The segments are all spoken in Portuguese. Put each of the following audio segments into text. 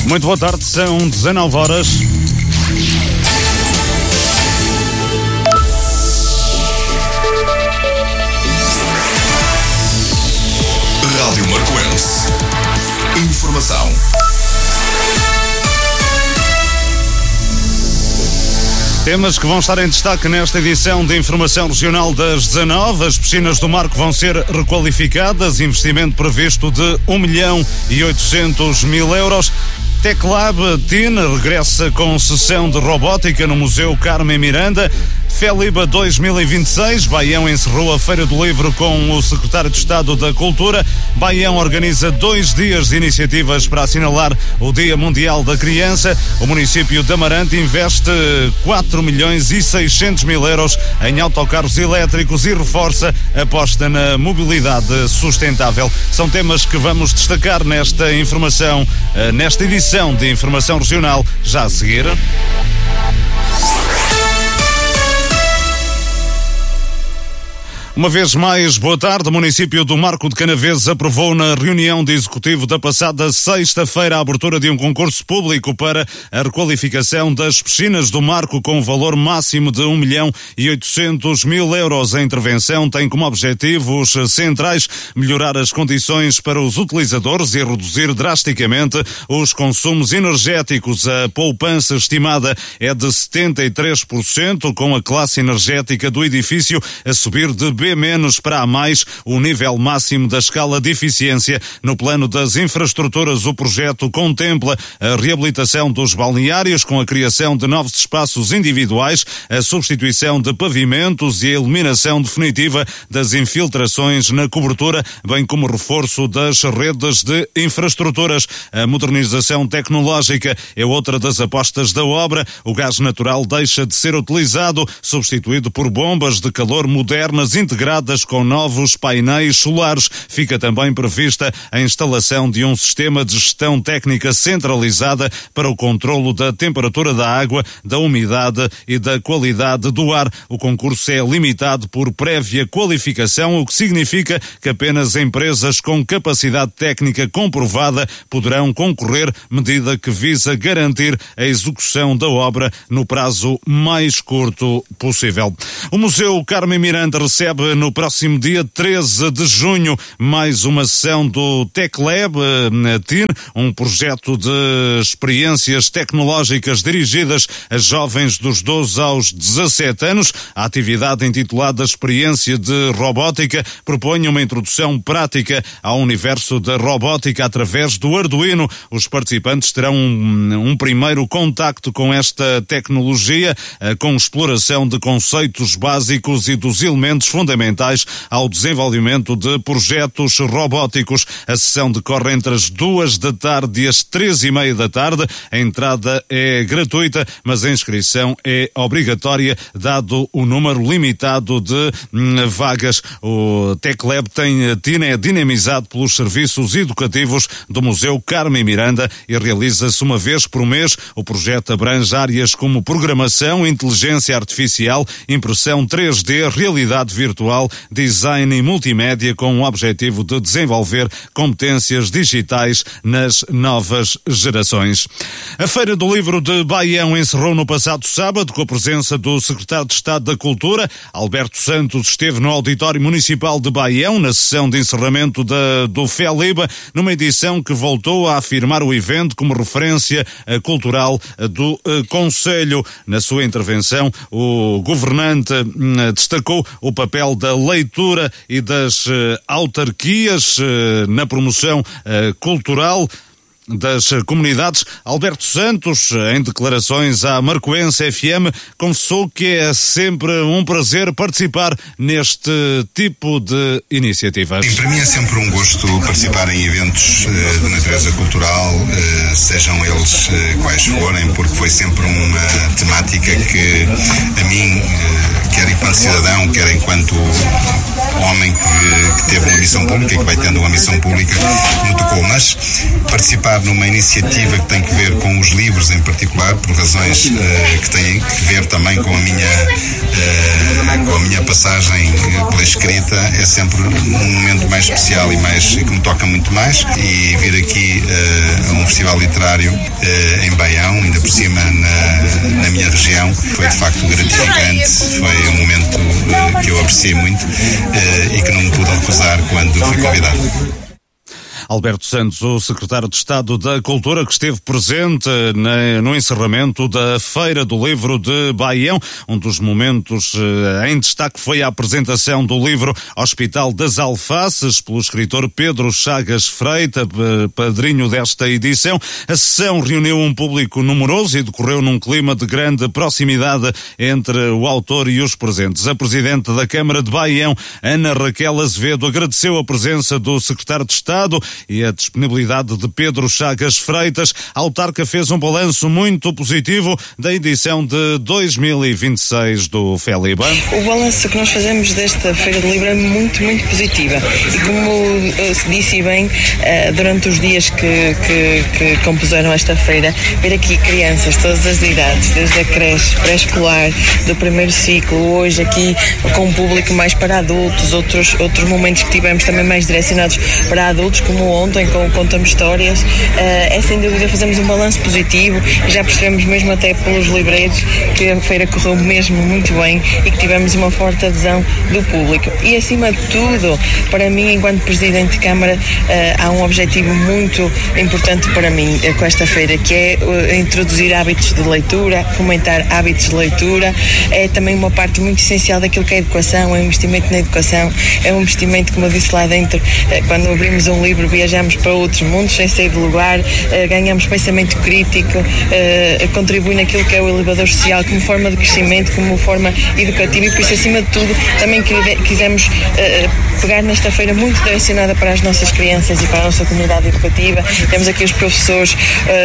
Muito boa tarde, são 19 horas. Rádio Marcoense. Informação. Temas que vão estar em destaque nesta edição de Informação Regional das 19. As piscinas do Marco vão ser requalificadas, investimento previsto de 1.800.000 euros. Teclab TIN regressa com sessão de robótica no Museu Carmen Miranda. Feliba 2026, Baião encerrou a Feira do Livro com o secretário de Estado da Cultura. Baião organiza 2 dias de iniciativas para assinalar o Dia Mundial da Criança. O município de Amarante investe 4.600.000 euros em autocarros elétricos e reforça a aposta na mobilidade sustentável. São temas que vamos destacar nesta informação, nesta edição de Informação Regional, já a seguir. Uma vez mais, boa tarde. O município do Marco de Canaveses aprovou na reunião de executivo da passada sexta-feira a abertura de um concurso público para a requalificação das piscinas do Marco com um valor máximo de 1.800.000 euros. A intervenção tem como objetivos centrais melhorar as condições para os utilizadores e reduzir drasticamente os consumos energéticos. A poupança estimada é de 73%, com a classe energética do edifício a subir de B- para A+, o nível máximo da escala de eficiência. No plano das infraestruturas, o projeto contempla a reabilitação dos balneários com a criação de novos espaços individuais, a substituição de pavimentos e a eliminação definitiva das infiltrações na cobertura, bem como o reforço das redes de infraestruturas. A modernização tecnológica é outra das apostas da obra. O gás natural deixa de ser utilizado, substituído por bombas de calor modernas integradas com novos painéis solares. Fica também prevista a instalação de um sistema de gestão técnica centralizada para o controlo da temperatura da água, da umidade e da qualidade do ar. O concurso é limitado por prévia qualificação, o que significa que apenas empresas com capacidade técnica comprovada poderão concorrer, medida que visa garantir a execução da obra no prazo mais curto possível. O Museu Carmen Miranda recebe no próximo dia 13 de junho mais uma sessão do Teclab TIN, um projeto de experiências tecnológicas dirigidas a jovens dos 12 aos 17 anos. A atividade, intitulada Experiência de Robótica, propõe uma introdução prática ao universo da robótica através do Arduino. Os participantes terão um primeiro contacto com esta tecnologia, com exploração de conceitos básicos e dos elementos fundamentais ao desenvolvimento de projetos robóticos. A sessão decorre entre as 2 da tarde e as 3:30 da tarde. A entrada é gratuita, mas a inscrição é obrigatória, dado o número limitado de vagas. O Teclab TIN é dinamizado pelos serviços educativos do Museu Carmen Miranda e realiza-se uma vez por mês. O projeto abrange áreas como programação, inteligência artificial, impressão 3D, realidade virtual, design e multimédia, com o objetivo de desenvolver competências digitais nas novas gerações. A Feira do Livro de Baião encerrou no passado sábado com a presença do secretário de Estado da Cultura. Alberto Santos esteve no Auditório Municipal de Baião na sessão de encerramento do Feliba, numa edição que voltou a afirmar o evento como referência cultural do Conselho. Na sua intervenção, o governante destacou o papel da leitura e das autarquias na promoção cultural das comunidades. Alberto Santos, em declarações à Marcoense FM, confessou que é sempre um prazer participar neste tipo de iniciativas. Para mim é sempre um gosto participar em eventos de natureza cultural, sejam eles quais forem, porque foi sempre uma temática que a mim, quer enquanto cidadão, quer enquanto homem que teve uma missão pública e que vai tendo uma missão pública, me tocou. Mas participar numa iniciativa que tem que ver com os livros em particular, por razões que têm que ver também com a minha passagem pela escrita. É sempre um momento mais especial e que me toca muito mais, e vir aqui a um festival literário em Baião, ainda por cima na minha região, foi de facto gratificante. Foi um momento que eu apreciei muito e que não me pude recusar quando fui convidado. Alberto Santos, o secretário de Estado da Cultura, que esteve presente no encerramento da Feira do Livro de Baião. Um dos momentos em destaque foi a apresentação do livro Hospital das Alfaces, pelo escritor Pedro Chagas Freitas, padrinho desta edição. A sessão reuniu um público numeroso e decorreu num clima de grande proximidade entre o autor e os presentes. A presidente da Câmara de Baião, Ana Raquel Azevedo, agradeceu a presença do secretário de Estado e a disponibilidade de Pedro Chagas Freitas. A autarca fez um balanço muito positivo da edição de 2026 do FELIBA. O balanço que nós fazemos desta Feira do Livro é muito, muito positiva. E como se disse bem, durante os dias que compuseram esta feira, ver aqui crianças, todas as idades, desde a creche, pré-escolar, do primeiro ciclo, hoje aqui com um público mais para adultos, outros momentos que tivemos também mais direcionados para adultos, como ontem, com Conta-me Histórias, é sem dúvida fazemos um balanço positivo e já percebemos mesmo até pelos livreiros que a feira correu mesmo muito bem e que tivemos uma forte adesão do público. E acima de tudo, para mim, enquanto Presidente de Câmara, há um objetivo muito importante para mim com esta feira, que é introduzir hábitos de leitura, fomentar hábitos de leitura. É também uma parte muito essencial daquilo que é a educação, é um investimento na educação, é um investimento, como eu disse lá dentro, quando abrimos um livro, viajamos para outros mundos sem sair do lugar, ganhamos pensamento crítico, contribui naquilo que é o elevador social como forma de crescimento, como forma educativa, e por isso, acima de tudo, também quisemos pegar nesta feira muito direcionada para as nossas crianças e para a nossa comunidade educativa. Temos aqui os professores,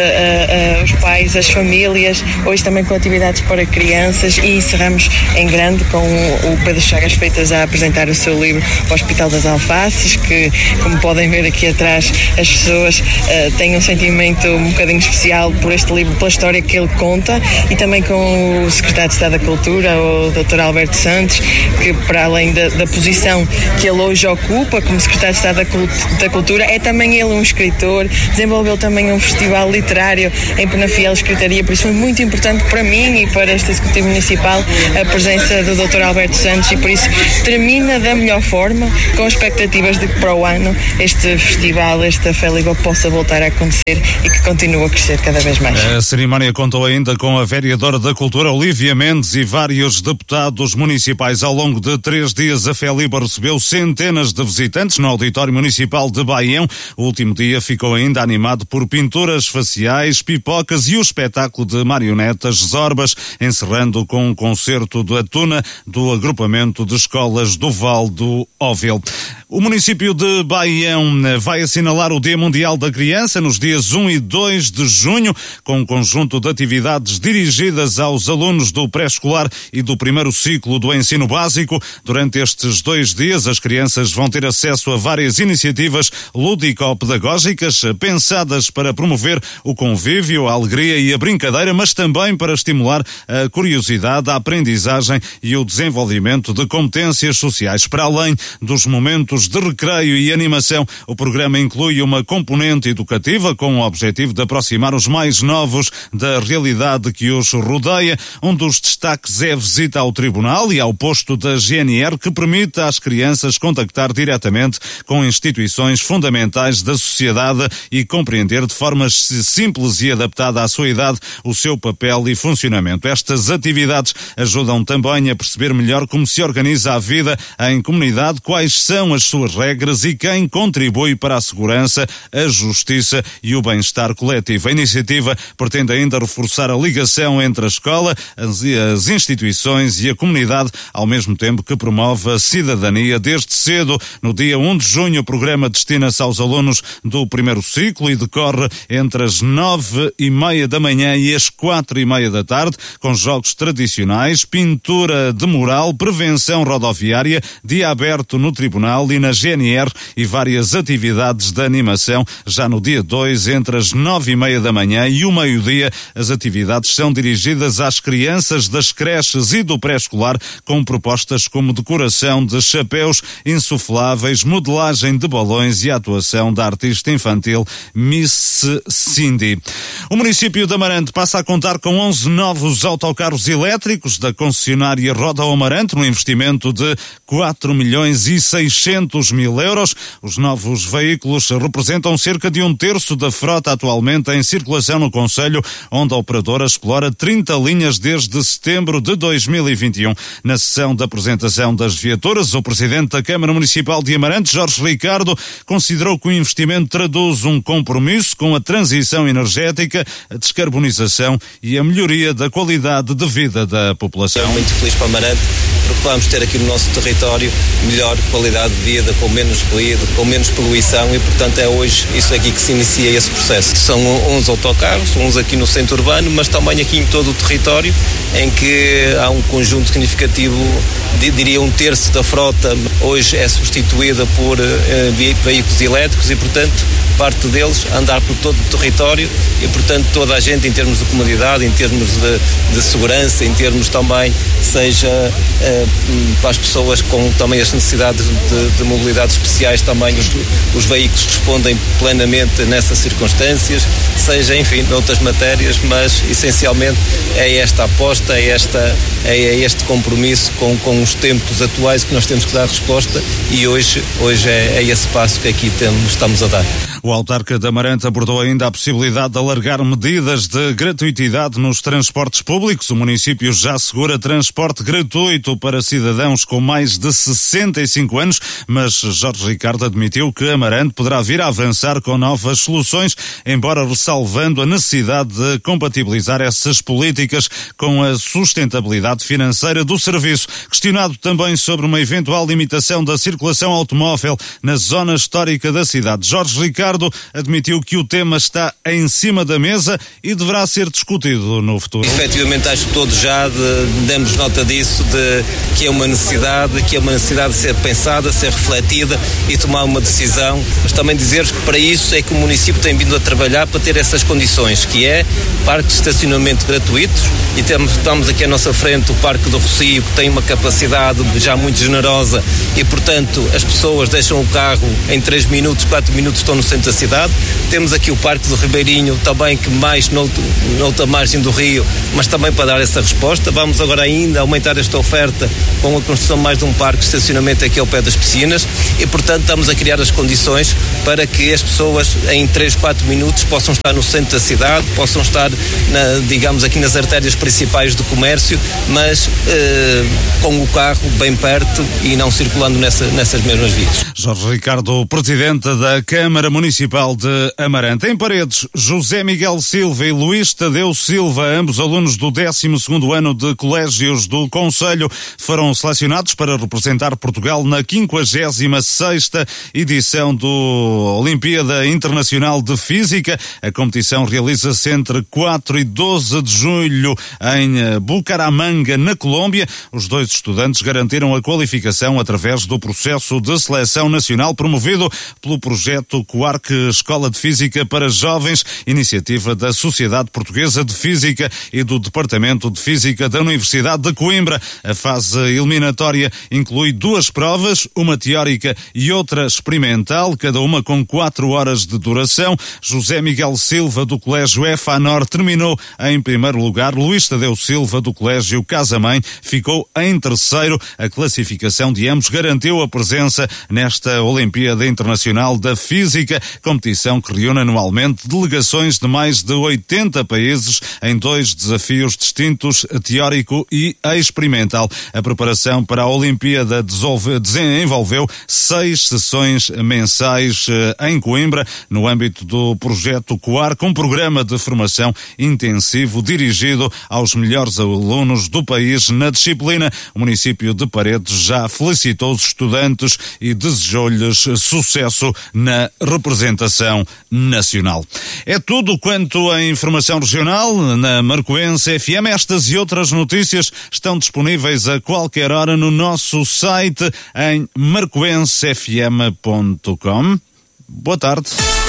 os pais, as famílias, hoje também com atividades para crianças, e encerramos em grande com o Pedro Chagas Freitas a apresentar o seu livro O Hospital das Alfaces, que, como podem ver aqui atrás, as pessoas têm um sentimento um bocadinho especial por este livro, pela história que ele conta, e também com o secretário de Estado da Cultura, o Dr. Alberto Santos, que, para além da posição que ele hoje ocupa como secretário de Estado da Cultura, é também ele um escritor, desenvolveu também um festival literário em Penafiel Escritaria. Por isso foi muito importante para mim e para este Executivo Municipal a presença do Dr. Alberto Santos, e por isso termina da melhor forma, com expectativas de que para o ano este festival, esta FELIBA, possa voltar a acontecer e que continue a crescer cada vez mais. A cerimónia contou ainda com a vereadora da Cultura, Olívia Mendes, e vários deputados municipais. Ao longo de 3 dias, a FELIBA recebeu centenas de visitantes no Auditório Municipal de Baião. O último dia ficou ainda animado por pinturas faciais, pipocas e o espetáculo de marionetas Zorbas, encerrando com um concerto da Tuna do agrupamento de escolas do Val do Óvil. O município de Baião vai assinalar o Dia Mundial da Criança nos dias 1 e 2 de junho, com um conjunto de atividades dirigidas aos alunos do pré-escolar e do primeiro ciclo do ensino básico. Durante estes 2 dias, as crianças vão ter acesso a várias iniciativas lúdico-pedagógicas pensadas para promover o convívio, a alegria e a brincadeira, mas também para estimular a curiosidade, a aprendizagem e o desenvolvimento de competências sociais. Para além dos momentos de recreio e animação, o programa inclui uma componente educativa com o objetivo de aproximar os mais novos da realidade que os rodeia. Um dos destaques é a visita ao tribunal e ao posto da GNR, que permite às crianças contactar diretamente com instituições fundamentais da sociedade e compreender de forma simples e adaptada à sua idade o seu papel e funcionamento. Estas atividades ajudam também a perceber melhor como se organiza a vida em comunidade, quais são as suas regras e quem contribui para a segurança, a justiça e o bem-estar coletivo. A iniciativa pretende ainda reforçar a ligação entre a escola, as instituições e a comunidade, ao mesmo tempo que promove a cidadania desde cedo. No dia 1 de junho, o programa destina-se aos alunos do primeiro ciclo e decorre entre as 9h30 da manhã e as 4h30 da tarde, com jogos tradicionais, pintura de mural, prevenção rodoviária, dia aberto no tribunal e na GNR e várias atividades atividades de animação já no dia 2, entre as 9h30 da manhã e o meio-dia. As atividades são dirigidas às crianças das creches e do pré-escolar, com propostas como decoração de chapéus insufláveis, modelagem de balões e a atuação da artista infantil Miss Cindy. O município de Amarante passa a contar com 11 novos autocarros elétricos da concessionária Roda ao Amarante, no investimento de 4.600.000 euros. Os novos veículos representam cerca de 1/3 da frota atualmente em circulação no concelho, onde a operadora explora 30 linhas desde setembro de 2021. Na sessão de apresentação das viaturas, o presidente da Câmara Municipal de Amarante, Jorge Ricardo, considerou que o investimento traduz um compromisso com a transição energética, a descarbonização e a melhoria da qualidade de vida da população. Estou muito feliz para Amarante, porque vamos ter aqui no nosso território melhor qualidade de vida, com menos ruído, com menos poluição, e portanto é hoje isso aqui que se inicia esse processo. São 11 autocarros, uns aqui no centro urbano, mas também aqui em todo o território, em que há um conjunto significativo, diria 1/3 da frota hoje é substituída por veículos elétricos, e portanto parte deles andar por todo o território, e portanto toda a gente, em termos de comodidade, em termos de segurança, em termos também, seja para as pessoas com também as necessidades de mobilidade especiais, também os veículos respondem plenamente nessas circunstâncias, seja enfim noutras matérias, mas essencialmente é esta aposta, é este compromisso com os tempos atuais que nós temos que dar resposta, e hoje é esse passo que aqui estamos a dar. O autarca de Amarante abordou ainda a possibilidade de alargar medidas de gratuitidade nos transportes públicos. O município já assegura transporte gratuito para cidadãos com mais de 65 anos, mas Jorge Ricardo admitiu que Amarante poderá vir a avançar com novas soluções, embora ressalvando a necessidade de compatibilizar essas políticas com a sustentabilidade financeira do serviço. Questionado também sobre uma eventual limitação da circulação automóvel na zona histórica da cidade, Jorge Ricardo admitiu que o tema está em cima da mesa e deverá ser discutido no futuro. Efetivamente, acho que todos já demos nota disso, que é uma necessidade de ser pensada, ser refletida e tomar uma decisão, mas também dizer-vos que para isso é que o município tem vindo a trabalhar para ter essas condições, que é parques de estacionamento gratuitos, e estamos aqui à nossa frente o Parque do Rocio, que tem uma capacidade já muito generosa, e portanto as pessoas deixam o carro em 3 minutos, 4 minutos estão no centro da cidade. Temos aqui o Parque do Ribeirinho, também que mais noutra margem do rio, mas também para dar essa resposta. Vamos agora ainda aumentar esta oferta com a construção mais de um parque de estacionamento aqui ao pé das piscinas, e portanto estamos a criar as condições para que as pessoas em 3, 4 minutos possam estar no centro da cidade, possam estar digamos aqui nas artérias principais do comércio, mas com o carro bem perto e não circulando nessas mesmas vias. Jorge Ricardo, presidente da Câmara Municipal de Amarante. Em Paredes, José Miguel Silva e Luís Tadeu Silva, ambos alunos do 12º ano de colégios do concelho, foram selecionados para representar Portugal na 56ª edição do Olimpíada Internacional de Física. A competição realiza-se entre 4 e 12 de julho em Bucaramanga, na Colômbia. Os dois estudantes garantiram a qualificação através do processo de seleção nacional promovido pelo projeto Quark Escola de Física para Jovens, iniciativa da Sociedade Portuguesa de Física e do Departamento de Física da Universidade de Coimbra. A fase eliminatória inclui 2 provas, uma teórica e outra experimental, cada uma com 4 horas de duração. José Miguel Silva, do Colégio EFANOR, terminou em primeiro lugar. Luís Tadeu Silva, do Colégio Casamãe, ficou em terceiro. A classificação de ambos garantiu a presença nesta Olimpíada Internacional da Física, competição que reúne anualmente delegações de mais de 80 países em 2 desafios distintos, teórico e experimental. A preparação para a Olimpíada envolveu 6 sessões mensais em Coimbra, no âmbito do projeto Quark, um programa de formação intensivo dirigido aos melhores alunos do país na disciplina. O município de Paredes já felicitou os estudantes e desejou-lhes sucesso na representação nacional. É tudo quanto a informação regional na Marcoense FM. Estas e outras notícias estão disponíveis a qualquer hora no nosso site em marcoensefm.com. Boa tarde.